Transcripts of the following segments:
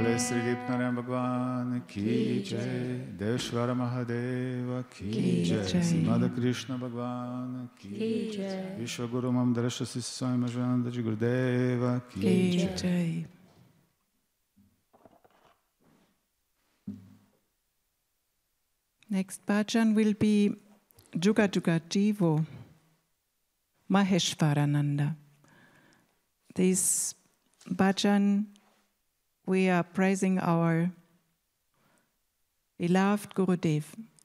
Bole Sri Dipnarayana Bhagwan Ki Jai, Deveshwara Mahadeva Ki Jai, Srimad Krishna Bhagwan Ki Jai, Vishwaguru Mamdarasha Swami Majanandaji Gurudeva Ki Jai. Next bhajan will be Juga Juga Jivo, Maheshwarananda. This bhajan, we are praising our beloved Gurudev,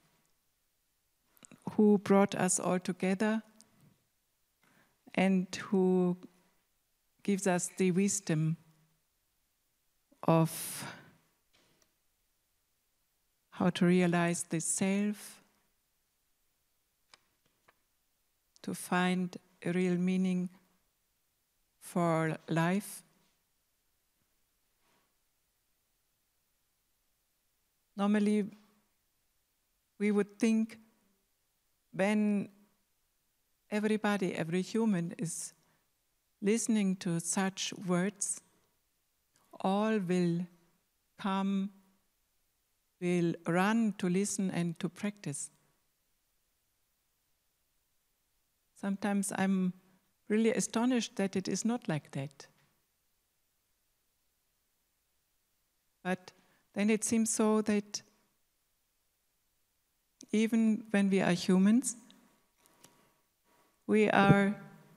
who brought us all together and who gives us the wisdom of how to realize the self, to find a real meaning for life. Normally, we would think when everybody, every human is listening to such words, all will come, will run to listen and to practice. Sometimes I'm really astonished that it is not like that. But then it seems so that even when we are humans, we are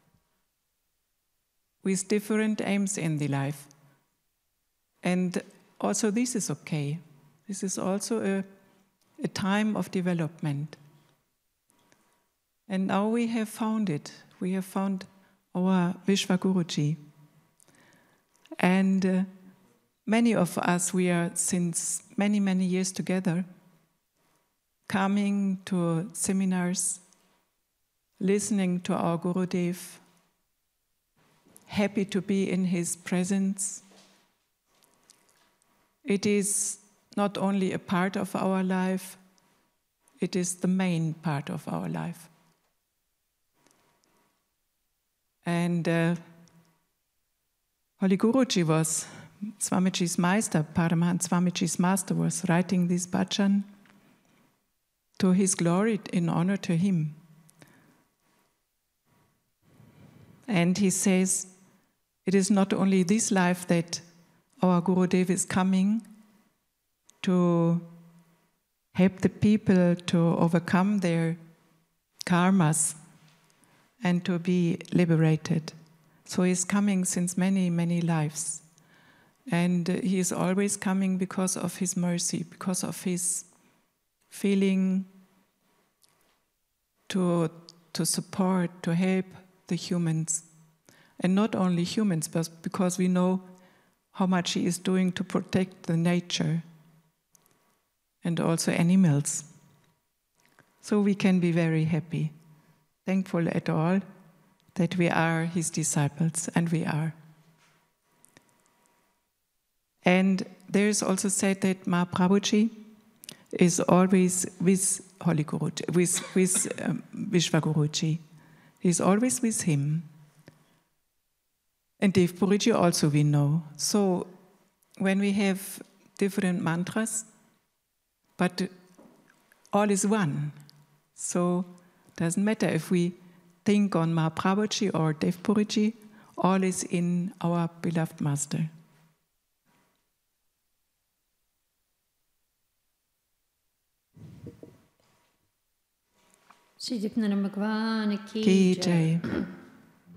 with different aims in the life. And also this is okay. This is also a time of development. And now we have found it. We have found our Vishwaguruji. And many of us, we are since many, many years together, coming to seminars, listening to our Gurudev, happy to be in his presence. It is not only a part of our life, it is the main part of our life. And Holy Guruji was Swamiji's master, Paramahant Swamiji's master, was writing this bhajan to his glory, in honor to him. And he says, it is not only this life that our Gurudev is coming to help the people to overcome their karmas and to be liberated. So he's coming since many, many lives. And he is always coming because of his mercy, because of his feeling to support, to help the humans. And not only humans, but because we know how much he is doing to protect the nature and also animals. So we can be very happy, thankful at all that we are his disciples, and we are. And there is also said that Mahaprabhuji is always with Holy Guruji, with Vishwaguruji. He is always with him. And Dev Puriji also we know. So when we have different mantras, but all is one. So it doesn't matter if we think on Mahaprabhuji or Dev Puriji, all is in our beloved master. Shri Dipnarayana Bhagwan Ki Jai.